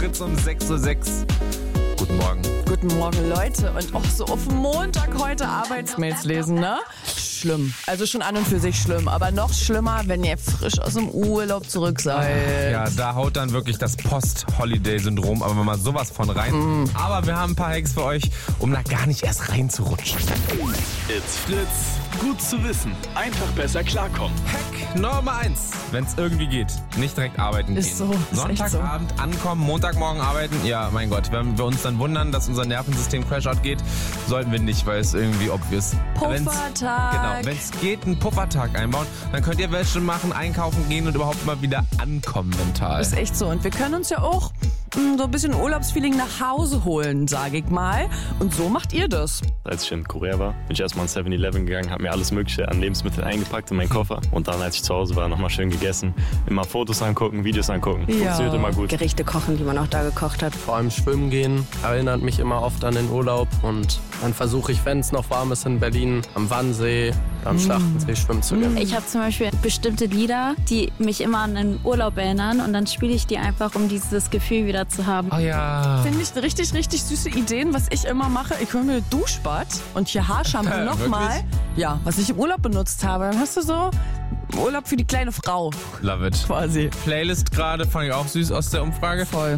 Fritz um 6:06 Uhr. Guten Morgen. Guten Morgen, Leute. Und auch so auf Montag heute Arbeitsmails lesen, ne? Schlimm. Also schon an und für sich schlimm. Aber noch schlimmer, wenn ihr frisch aus dem Urlaub zurück seid. Ja, da haut dann wirklich das Post-Holiday-Syndrom aber mal sowas von rein. Aber wir haben ein paar Hacks für euch, um da gar nicht erst reinzurutschen. It's Fritz. Gut zu wissen. Einfach besser klarkommen. Hack Nummer 1. Wenn es irgendwie geht, nicht direkt arbeiten gehen. Ist so, ist echt so. Sonntagabend ankommen, Montagmorgen arbeiten. Ja, mein Gott, wenn wir uns dann wundern, dass unser Nervensystem Crashout geht, sollten wir nicht, weil es irgendwie obvious. Puffertag. Wenn es geht, einen Puffertag einbauen, dann könnt ihr Wäsche machen, einkaufen gehen und überhaupt mal wieder ankommen mental. Ist echt so. Und wir können uns ja auch so ein bisschen Urlaubsfeeling nach Hause holen, sage ich mal. Und so macht ihr das. Als ich in Korea war, bin ich erstmal in 7-Eleven gegangen, habe mir alles Mögliche an Lebensmitteln eingepackt in meinen Koffer. Und dann, als ich zu Hause war, nochmal schön gegessen. Immer Fotos angucken, Videos angucken. Funktioniert immer gut. Gerichte kochen, die man auch da gekocht hat. Vor allem schwimmen gehen erinnert mich immer oft an den Urlaub. Und dann versuche ich, wenn es noch warm ist in Berlin, am Wannsee oder am Schlachtensee schwimmen zu gehen. Ich habe zum Beispiel bestimmte Lieder, die mich immer an den Urlaub erinnern. Und dann spiele ich die einfach, um dieses Gefühl wieder zu haben. Oh ja. Finde ich richtig, richtig süße Ideen. Was ich immer mache, ich hole mir Duschbad und hier Haarshampoo nochmal. Ja, was ich im Urlaub benutzt habe. Dann hast du so Urlaub für die kleine Frau Love it. quasi. Playlist gerade, fand ich auch süß aus der Umfrage. Voll.